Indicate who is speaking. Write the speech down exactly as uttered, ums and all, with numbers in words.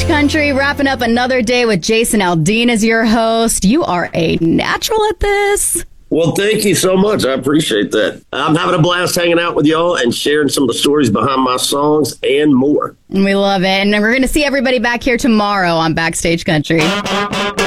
Speaker 1: Country, wrapping up another day with Jason Aldean as your host. You are a natural at this.
Speaker 2: Well, thank you so much. I appreciate that. I'm having a blast hanging out with y'all and sharing some of the stories behind my songs and more.
Speaker 1: We love it. And we're going to see everybody back here tomorrow on Backstage Country.